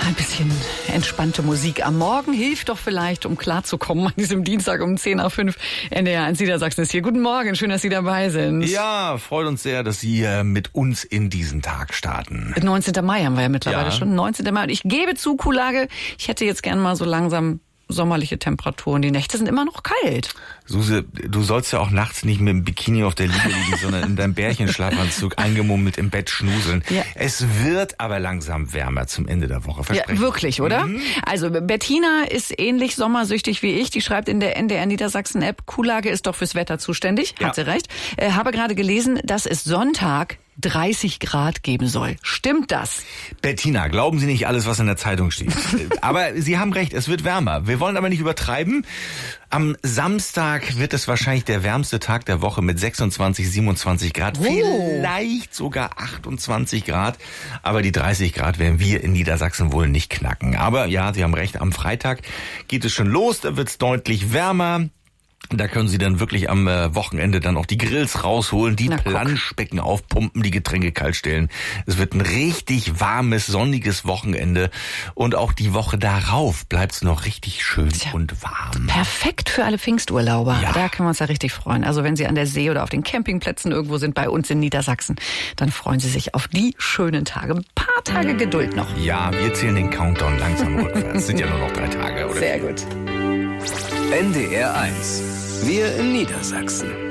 Ein bisschen entspannte Musik am Morgen hilft doch vielleicht, um klarzukommen an diesem Dienstag um 10:05 NDR 1 Niedersachsen ist hier. Guten Morgen, schön, dass Sie dabei sind. Ja, freut uns sehr, dass Sie mit uns in diesen Tag starten. 19. Mai haben wir ja mittlerweile schon. 19. Mai. Und ich gebe zu, Kuhlage, ich hätte jetzt gern mal so langsam sommerliche Temperaturen. Die Nächte sind immer noch kalt. Suse, du sollst ja auch nachts nicht mit dem Bikini auf der Liege liegen, sondern in deinem Bärchenschlafanzug eingemummelt im Bett schnuseln. Ja. Es wird aber langsam wärmer zum Ende der Woche. Ja, wirklich, oder? Also Bettina ist ähnlich sommersüchtig wie ich. Die schreibt in der NDR Niedersachsen App, Kuhlage ist doch fürs Wetter zuständig. Hat sie recht. Habe gerade gelesen, dass es Sonntag 30 Grad geben soll. Stimmt das? Bettina, glauben Sie nicht alles, was in der Zeitung steht. Aber Sie haben recht, es wird wärmer. Wir wollen aber nicht übertreiben. Am Samstag wird es wahrscheinlich der wärmste Tag der Woche mit 26, 27 Grad. Vielleicht sogar 28 Grad. Aber die 30 Grad werden wir in Niedersachsen wohl nicht knacken. Aber ja, Sie haben recht, am Freitag geht es schon los. Da wird es deutlich wärmer. Da können Sie dann wirklich am Wochenende dann auch die Grills rausholen, die Planschbecken aufpumpen, die Getränke kalt stellen. Es wird ein richtig warmes, sonniges Wochenende. Und auch die Woche darauf bleibt's noch richtig schön und warm. Perfekt für alle Pfingsturlauber. Ja. Da können wir uns ja richtig freuen. Also wenn Sie an der See oder auf den Campingplätzen irgendwo sind bei uns in Niedersachsen, dann freuen Sie sich auf die schönen Tage. Ein paar Tage Geduld noch. Ja, wir zählen den Countdown langsam rückwärts. Sind ja nur noch 3 Tage, oder? Sehr gut. NDR 1. Wir in Niedersachsen.